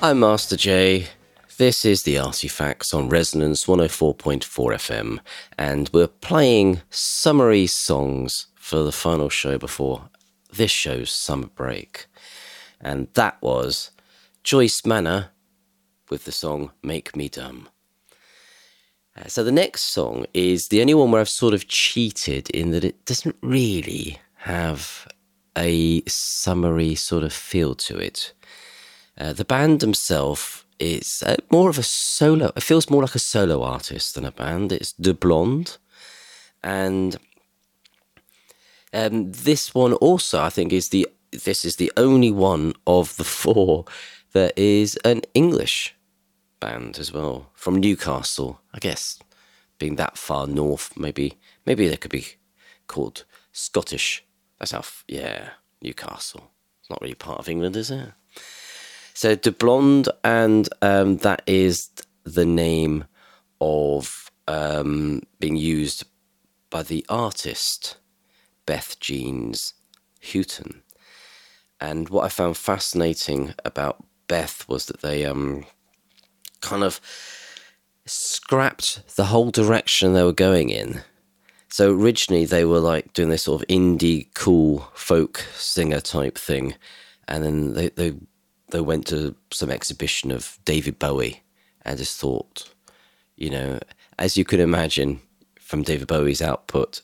I'm Master J. This is the Artifacts on Resonance 104.4 FM, and we're playing summary songs for the final show before this show's summer break. And that was Joyce Manor with the song Make Me Dumb. So the next song is the only one where I've sort of cheated in that it doesn't really have a summery sort of feel to it. The band themselves is more of a solo. It feels more like a solo artist than a band. It's De Blonde. And this one also, I think, this is the only one of the four that is an English band as well, from Newcastle. I guess being that far north, maybe they could be called Scottish. That's how, Newcastle. It's not really part of England, is it? So De Blonde, and that is the name of being used by the artist Beth Jeans Houghton. And what I found fascinating about Beth was that they kind of scrapped the whole direction they were going in. So originally they were like doing this sort of indie cool folk singer type thing, and then they went to some exhibition of David Bowie and just thought, as you could imagine from David Bowie's output,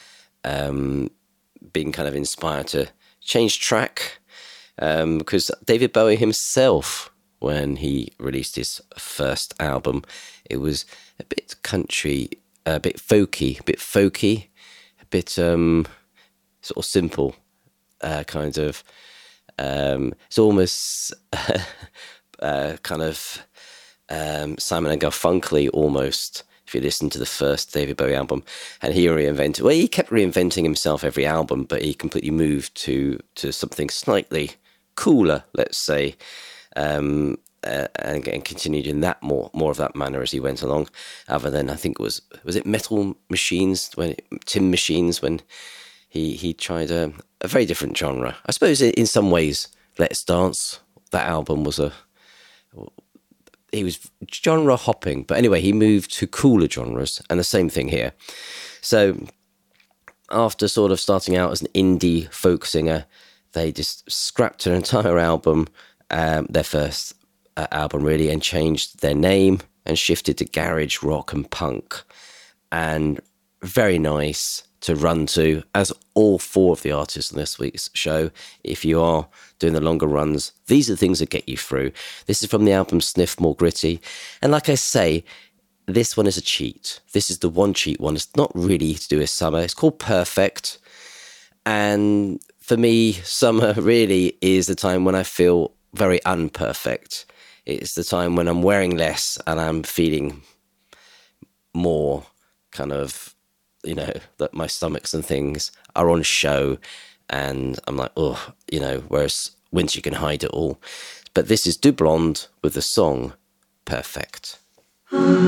being kind of inspired to change track, because David Bowie himself, when he released his first album, it was a bit country, a bit folky, a bit sort of simple, kind of. It's almost kind of Simon and Garfunkel almost, if you listen to the first David Bowie album. And he kept reinventing himself every album, but he completely moved to something slightly cooler, let's say, and continued in that more of that manner as he went along. Other than, I think was it Metal Machines, Tin Machines, when he tried a very different genre. I suppose in some ways, Let's Dance, that album he was genre hopping, but anyway, he moved to cooler genres, and the same thing here. So after sort of starting out as an indie folk singer, they just scrapped an entire album, their first album really, and changed their name and shifted to garage rock and punk. And very nice to run to, as all four of the artists in this week's show. If you are doing the longer runs, these are the things that get you through. This is from the album Sniff More Gritty. And like I say, this one is a cheat. This is the one cheat one. It's not really to do with summer. It's called Perfect. And for me, summer really is the time when I feel very unperfect. It's the time when I'm wearing less and I'm feeling more kind of, that my stomachs and things are on show, and I'm like, whereas winter you can hide it all. But this is De Blonde with the song Perfect.